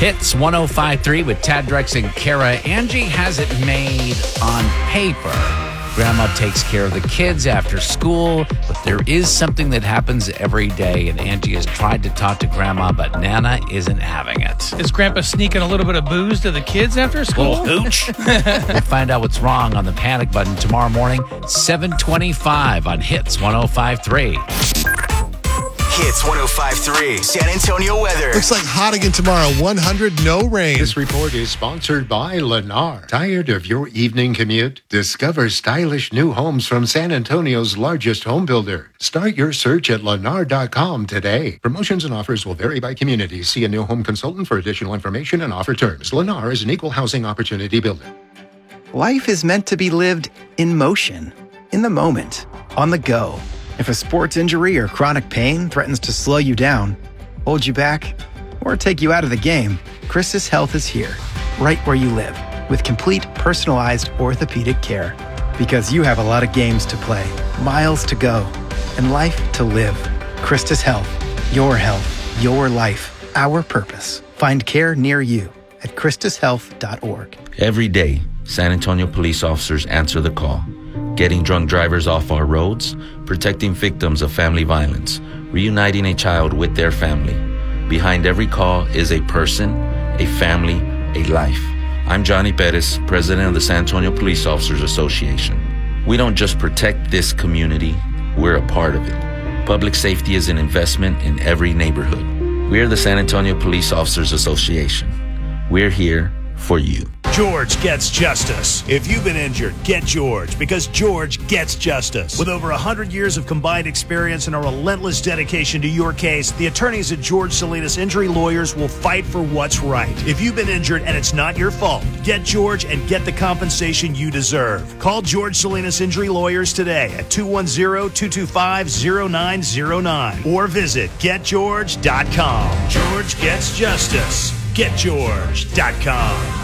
Hits 105.3 with Tad Drex and Kara. Angie has it made on paper. Grandma takes care of the kids after school, but there is something that happens every day, and Angie has tried to talk to Grandma, but Nana isn't having it. Is Grandpa sneaking a little bit of booze to the kids after school? Little hooch. We'll find out what's wrong on the panic button tomorrow morning, 7:25 on Hits 105.3. Hits 105.3, San Antonio weather. Looks like hot again tomorrow. 100, no rain. This report is sponsored by Lennar. Tired of your evening commute? Discover stylish new homes from San Antonio's largest home builder. Start your search at lennar.com today. Promotions and offers will vary by community. See a new home consultant for additional information and offer terms. Lennar is an equal housing opportunity builder. Life is meant to be lived in motion, in the moment, on the go. If a sports injury or chronic pain threatens to slow you down, hold you back, or take you out of the game, Christus Health is here, right where you live, with complete personalized orthopedic care. Because you have a lot of games to play, miles to go, and life to live. Christus Health, your life, our purpose. Find care near you at ChristusHealth.org. Every day, San Antonio police officers answer the call. Getting drunk drivers off our roads, protecting victims of family violence, reuniting a child with their family. Behind every call is a person, a family, a life. I'm Johnny Perez, president of the San Antonio Police Officers Association. We don't just protect this community, we're a part of it. Public safety is an investment in every neighborhood. We're the San Antonio Police Officers Association. We're here for you. George gets justice. If you've been injured, get George, because George gets justice. With over 100 years of combined experience and a relentless dedication to your case, the attorneys at George Salinas Injury Lawyers will fight for what's right. If you've been injured and it's not your fault, get George and get the compensation you deserve. Call George Salinas Injury Lawyers today at 210-225-0909 or visit getgeorge.com. George gets justice. GetGeorge.com.